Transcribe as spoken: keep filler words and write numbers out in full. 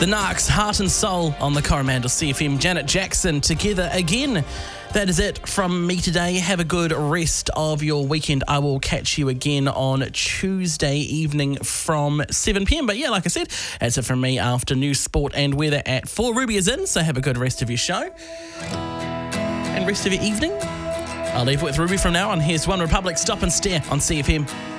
The Narcs, Heart and Soul on the Coromandel C F M. Janet Jackson together again. That is it from me today. Have a good rest of your weekend. I will catch you again on Tuesday evening from seven p.m. But yeah, like I said, that's it from me after news, sport and weather at four. Ruby is in, so have a good rest of your show and rest of your evening. I'll leave it with Ruby from now on. Here's One Republic, Stop and Stare on C F M.